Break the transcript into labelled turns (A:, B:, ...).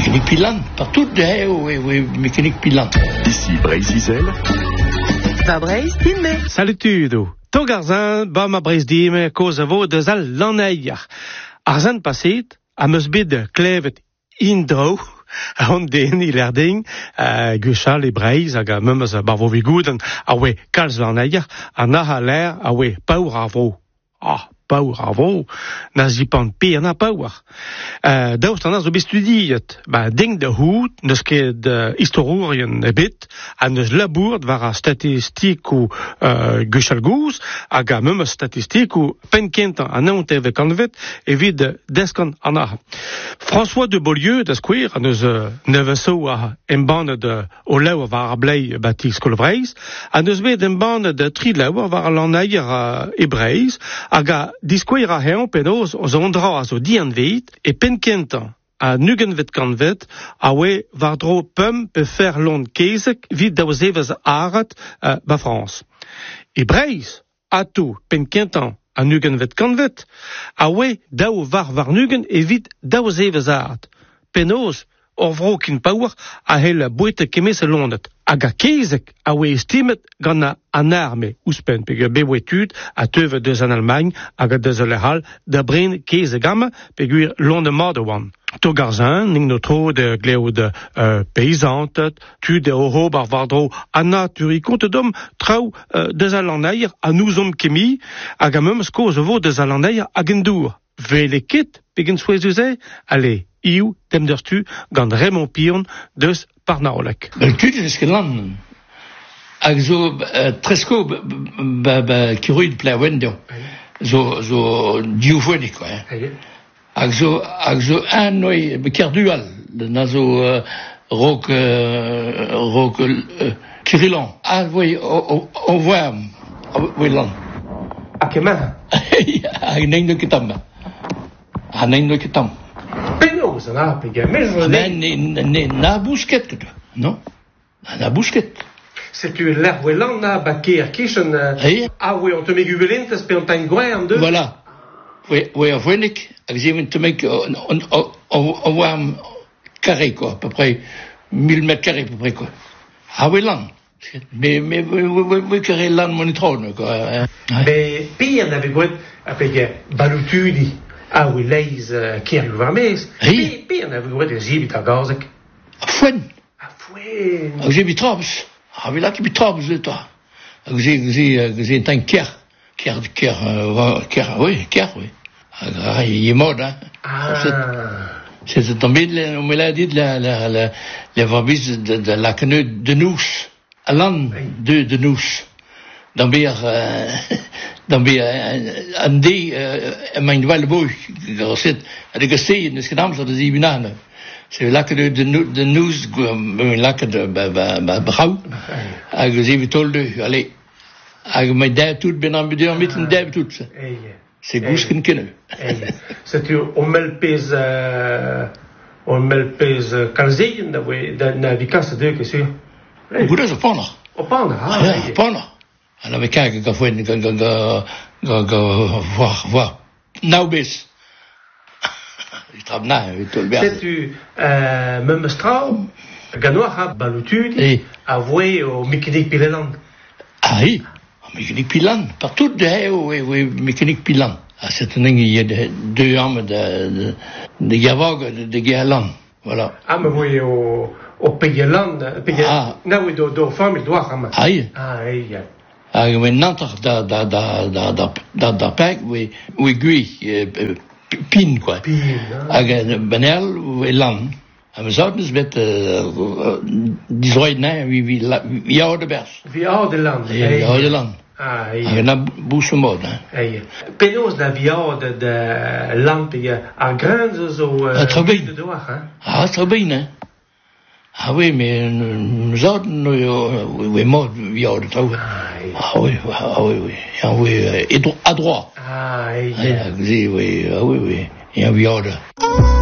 A: mécanique pilante, partout de oui, mécanique pilante.
B: Ici Breiz-Izel.
C: Va Breiz-Dime.
D: Salutado. To garzan, ba ma Breiz-Dime, koz avo deus al laneier. Arzan paset, a meus bet klevet indro, on den il erding, guchal e Breiz, hag a memes barvo vigouden, a we kalz laneier, an a l'air, a we paour arvro. Paour arvro, na zipan pe an a paour. Daoust an a zo bestudiet, ding de hout, neus ket historiourien ebet, a neus labourt war a statistik ou guchal gouz, hag a memes statistik ou penkentan an aont evek anvet, evit deskan an a. François de Beaulieu, da skouer, a neus neveso a embannet o leu war a blei batik skol Breiz, a neus bet embannet tri leu war a laneier e Breiz, hag a diskouer a heon penaos o zo ondra a zo di an vet, e penkentan a nugenvet kanvet, a we war dro pum pe fer lon kezek vid daouz evez arat ba France. E Breiz, a to penkentan a nugenvet kanvet, a we daou var nugen evit daouz evez arat. Penaos, or vro kin paour a hel boete kemes lonet. Hag a kezek a we estimet gant an arme ouspen, peg bewetud a teuve deus an Almagne hag a deus lehal da brin kezek ama peg ur lone mat oan. To garzan, ning no tro de gleo de peizantet, tu de oro bar vardro an naturi kont dom trao deus al laneier a nouzom kemi hag a memes koz vo deus al laneier hag en dour. Vele ket peg en souezuze, ale, iou dem dertu gant Raymond Pion deus Parnaolek.
A: Tu de ket lan. Hag zo tresko kiroid plewendio. Zo dioufoenik, quoi. Hag zo an noi bekerdual, na zo rok kirilan. Oui, on voit oui lan.
D: A kemen?
A: Hag nein no ketam. Ha nein no ketam.
D: Penaos an a peg
A: Na bousket, non? Na bousket.
D: Setu l'er welan na baker kishen a we on te meg uvelentes pe on ta'n gwe an deus.
A: Voilà. Oui, a voenik, hag zeven te meg, on voit un carré, quoi, à peu près 1000 mètres carrés, à peu près, quoi. Ah oui, lan. Mais carré lan monitrone, quoi.
D: Mais pi an ave gwe a peg balutudi. Ah oui, leiz kierg war mez. Pi an ave gwe de zibit a gazek.
A: A fwen.
D: Fwen.
A: J'ai bitrabs. Ah oui, là qui bitrabs, toi. J'ai un kier. Oui. Il est mode, hein. C'est tombé, on me l'a dit, les vabis de la caneux de nous. À l'an de nous. Dan ben an dé mijn dwalboy gezet de gesteen is gedaan zo de zibinane c'est là que de nous là que de brau a gezet tolde allez a me da tout ben en bedeur met een da tout c'est gousken kenne
D: c'est on melpez kalzeien da we na vikas de que sûr
A: goed is opana En dan kijken voir naubis. Ik trap na, weet je wel.
D: C'est tu même strau ganoa balutudi avoué au mécanique pilan.
A: Ah oui, mécanique pilan, partout de oui mécanique pilan. Ah c'est un ding il y a deux armes de Gavag de Galan. Voilà.
D: Ah mais oui au Pegeland, na oui do famille doit ram.
A: Ah oui.
D: Ah
A: we nanter da pek we gui pin quoi. Hag benel we lan. En we zouden dus met die zoid na wie oude bers.
D: Wie oude land.
A: Wie oude land.
D: Ah
A: ja. Na bouche mod
D: hè. Penos da wie oude de land a grande zo
A: de
D: doar hè.
A: Ah très bien. Ah oui, mais nous autres, oui, moi, il y a autre chose. Ah oui, à droite.
D: Ah
A: oui, oui, il y a autre.